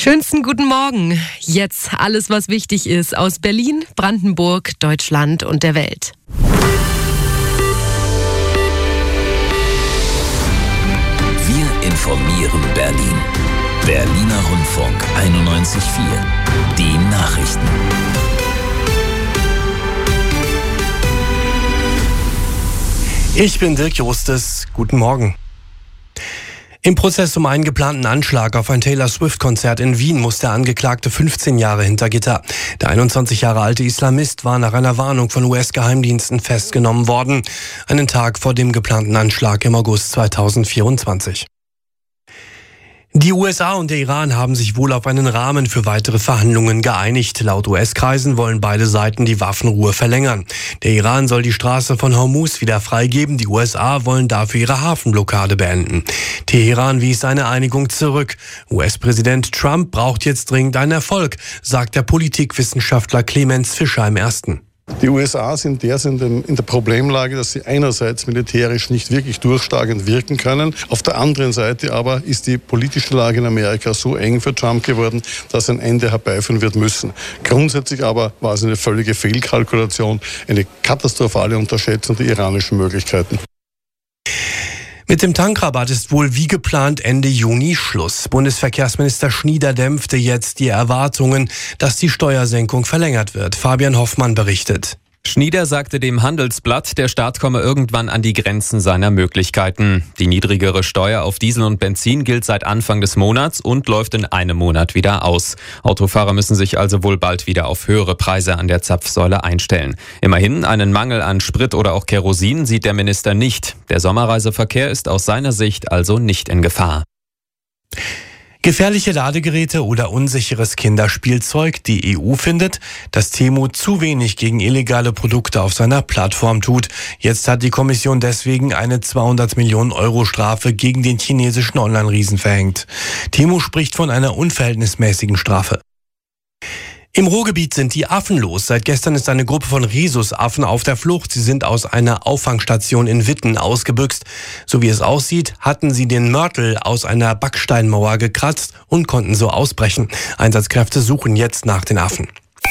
Schönsten guten Morgen. Jetzt alles, was wichtig ist aus Berlin, Brandenburg, Deutschland und der Welt. Wir informieren Berlin. Berliner Rundfunk 91.4. Die Nachrichten. Ich bin Dirk Justes. Guten Morgen. Im Prozess um einen geplanten Anschlag auf ein Taylor Swift-Konzert in Wien muss der Angeklagte 15 Jahre hinter Gitter. Der 21 Jahre alte Islamist war nach einer Warnung von US-Geheimdiensten festgenommen worden, einen Tag vor dem geplanten Anschlag im August 2024. Die USA und der Iran haben sich wohl auf einen Rahmen für weitere Verhandlungen geeinigt. Laut US-Kreisen wollen beide Seiten die Waffenruhe verlängern. Der Iran soll die Straße von Hormuz wieder freigeben. Die USA wollen dafür ihre Hafenblockade beenden. Teheran wies eine Einigung zurück. US-Präsident Trump braucht jetzt dringend einen Erfolg, sagt der Politikwissenschaftler Clemens Fischer im Ersten. Die USA sind derzeit in der Problemlage, dass sie einerseits militärisch nicht wirklich durchschlagend wirken können. Auf der anderen Seite aber ist die politische Lage in Amerika so eng für Trump geworden, dass ein Ende herbeiführen wird müssen. Grundsätzlich aber war es eine völlige Fehlkalkulation, eine katastrophale Unterschätzung der iranischen Möglichkeiten. Mit dem Tankrabatt ist wohl wie geplant Ende Juni Schluss. Bundesverkehrsminister Schnieder dämpfte jetzt die Erwartungen, dass die Steuersenkung verlängert wird. Fabian Hoffmann berichtet. Schnieder sagte dem Handelsblatt, der Staat komme irgendwann an die Grenzen seiner Möglichkeiten. Die niedrigere Steuer auf Diesel und Benzin gilt seit Anfang des Monats und läuft in einem Monat wieder aus. Autofahrer müssen sich also wohl bald wieder auf höhere Preise an der Zapfsäule einstellen. Immerhin, einen Mangel an Sprit oder auch Kerosin sieht der Minister nicht. Der Sommerreiseverkehr ist aus seiner Sicht also nicht in Gefahr. Gefährliche Ladegeräte oder unsicheres Kinderspielzeug. Die EU findet, dass Temu zu wenig gegen illegale Produkte auf seiner Plattform tut. Jetzt hat die Kommission deswegen eine 200 Millionen Euro Strafe gegen den chinesischen Online-Riesen verhängt. Temu spricht von einer unverhältnismäßigen Strafe. Im Ruhrgebiet sind die Affen los. Seit gestern ist eine Gruppe von Rhesusaffen auf der Flucht. Sie sind aus einer Auffangstation in Witten ausgebüxt. So wie es aussieht, hatten sie den Mörtel aus einer Backsteinmauer gekratzt und konnten so ausbrechen. Einsatzkräfte suchen jetzt nach den Affen.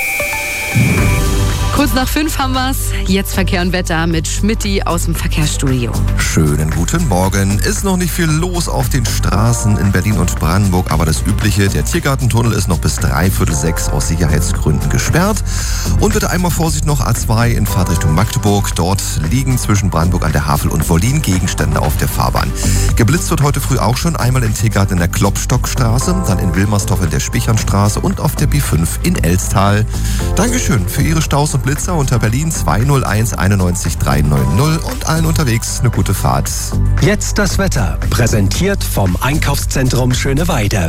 Kurz nach 5 haben wir's. Jetzt Verkehr und Wetter mit Schmitty aus dem Verkehrsstudio. Schönen guten Morgen. Ist noch nicht viel los auf den Straßen in Berlin und Brandenburg, aber das Übliche, der Tiergartentunnel ist noch bis 5:45 aus Sicherheitsgründen gesperrt. Und bitte einmal Vorsicht noch A2 in Fahrtrichtung Magdeburg. Dort liegen zwischen Brandenburg an der Havel und Wollin Gegenstände auf der Fahrbahn. Geblitzt wird heute früh auch schon, einmal in Tiergarten in der Klopstockstraße, dann in Wilmersdorf in der Spichernstraße und auf der B5 in Elstal. Dankeschön für Ihre Staus und Blitzer unter Berlin 201 91 390 und allen unterwegs eine gute Fahrt. Jetzt das Wetter, präsentiert vom Einkaufszentrum Schöneweide.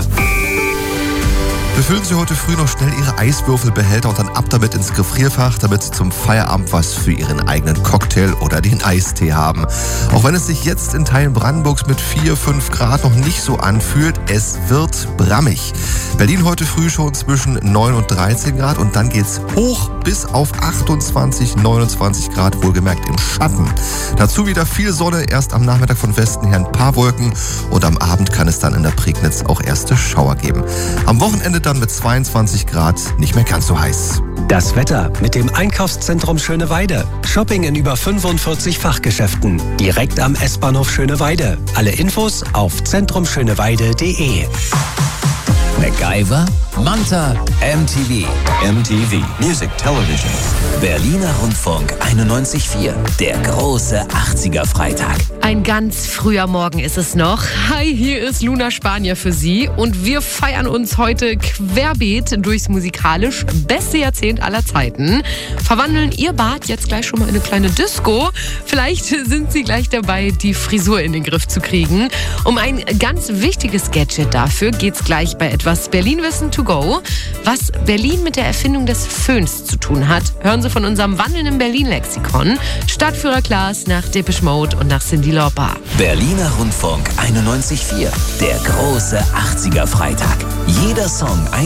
Befüllen Sie heute früh noch schnell Ihre Eiswürfelbehälter und dann ab damit ins Gefrierfach, damit Sie zum Feierabend was für Ihren eigenen Cocktail oder den Eistee haben. Auch wenn es sich jetzt in Teilen Brandenburgs mit 4-5 Grad noch nicht so anfühlt, es wird brammig. Berlin heute früh schon zwischen 9 und 13 Grad und dann geht's hoch bis auf 28, 29 Grad, wohlgemerkt im Schatten. Dazu wieder viel Sonne, erst am Nachmittag von Westen her ein paar Wolken und am Abend kann es dann in der Prignitz auch erste Schauer geben. Am Wochenende dann mit 22 Grad nicht mehr ganz so heiß. Das Wetter mit dem Einkaufszentrum Schöneweide. Shopping in über 45 Fachgeschäften. Direkt am S-Bahnhof Schöneweide. Alle Infos auf zentrumschöneweide.de. MacGyver, Manta, MTV. MTV. Music Television. Berliner Rundfunk 91.4. Der große 80er-Freitag. Ein ganz früher Morgen ist es noch. Hi, hier ist Luna Spanier für Sie und wir feiern uns heute querbeet durchs musikalisch beste Jahrzehnt aller Zeiten. Verwandeln Ihr Bad jetzt gleich schon mal in eine kleine Disco. Vielleicht sind Sie gleich dabei, die Frisur in den Griff zu kriegen. Um ein ganz wichtiges Gadget dafür geht's gleich bei etwas Berlin-Wissen to go. Was Berlin mit der Erfindung des Föhns zu tun hat, hören Sie von unserem wandelnden Berlin-Lexikon. Stadtführer Klaas nach Depeche Mode und nach Cyndi Lauper. Berliner Rundfunk 91.4. Der große 80er-Freitag. Jeder Song